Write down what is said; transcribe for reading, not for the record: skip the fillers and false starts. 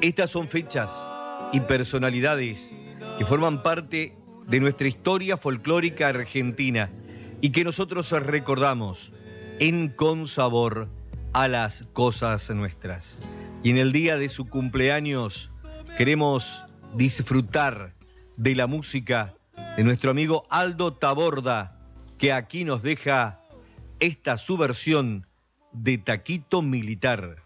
Estas son fechas y personalidades que forman parte de nuestra historia folclórica argentina y que nosotros recordamos en Con Sabor a las Cosas Nuestras. Y en el día de su cumpleaños queremos disfrutar de la música de nuestro amigo Aldo Taborda, que aquí nos deja esta su versión de Taquito Militar.